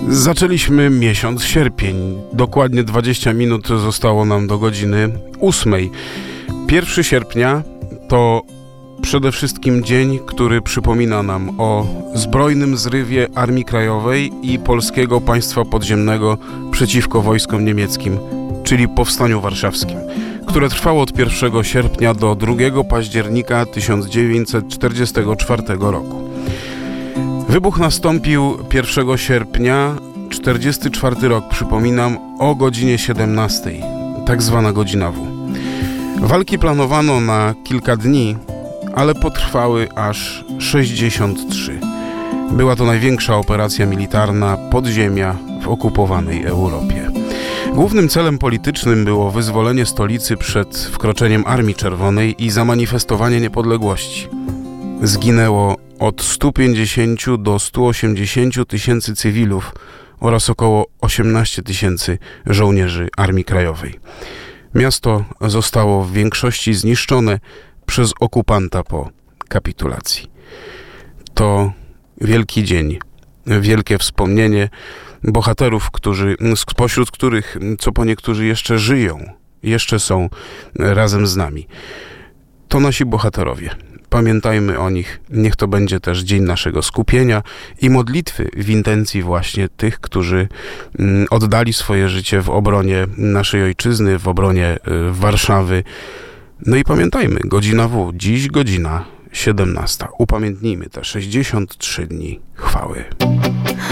Zaczęliśmy miesiąc sierpień. Dokładnie 20 minut zostało nam do godziny 8. 1 sierpnia to przede wszystkim dzień, który przypomina nam o zbrojnym zrywie Armii Krajowej i Polskiego Państwa Podziemnego przeciwko wojskom niemieckim, czyli Powstaniu Warszawskim, które trwało od 1 sierpnia do 2 października 1944 roku. Wybuch nastąpił 1 sierpnia, 44 rok, przypominam, o godzinie 17, tak zwana godzina W. Walki planowano na kilka dni, ale potrwały aż 63. Była to największa operacja militarna podziemia w okupowanej Europie. Głównym celem politycznym było wyzwolenie stolicy przed wkroczeniem Armii Czerwonej i zamanifestowanie niepodległości. Zginęło od 150 do 180 tysięcy cywilów oraz około 18 tysięcy żołnierzy Armii Krajowej. Miasto zostało w większości zniszczone przez okupanta po kapitulacji. To wielki dzień, wielkie wspomnienie bohaterów, spośród których co po niektórzy jeszcze żyją, jeszcze są razem z nami. To nasi bohaterowie. Pamiętajmy o nich. Niech to będzie też dzień naszego skupienia i modlitwy w intencji właśnie tych, którzy oddali swoje życie w obronie naszej ojczyzny, w obronie Warszawy. No i pamiętajmy, godzina W, dziś godzina 17. Upamiętnijmy te 63 dni chwały.